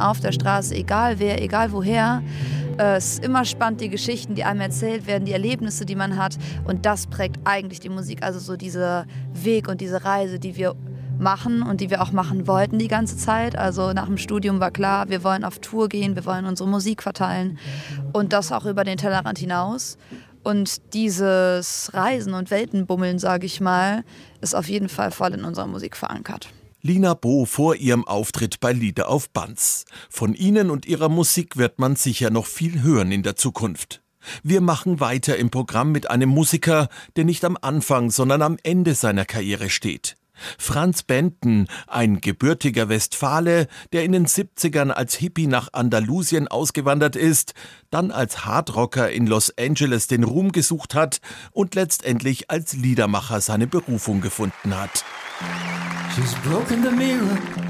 auf der Straße, egal wer, egal woher. Es ist immer spannend, die Geschichten, die einem erzählt werden, die Erlebnisse, die man hat. Und das prägt eigentlich die Musik. Also so dieser Weg und diese Reise, die wir machen und die wir auch machen wollten die ganze Zeit. Also nach dem Studium war klar, wir wollen auf Tour gehen, wir wollen unsere Musik verteilen. Und das auch über den Tellerrand hinaus. Und dieses Reisen und Weltenbummeln, sage ich mal, ist auf jeden Fall voll in unserer Musik verankert. Lina Bo vor ihrem Auftritt bei Lieder auf Banz. Von ihnen und ihrer Musik wird man sicher noch viel hören in der Zukunft. Wir machen weiter im Programm mit einem Musiker, der nicht am Anfang, sondern am Ende seiner Karriere steht. Franz Benten, ein gebürtiger Westfale, der in den 70ern als Hippie nach Andalusien ausgewandert ist, dann als Hardrocker in Los Angeles den Ruhm gesucht hat und letztendlich als Liedermacher seine Berufung gefunden hat. She's broken the mirror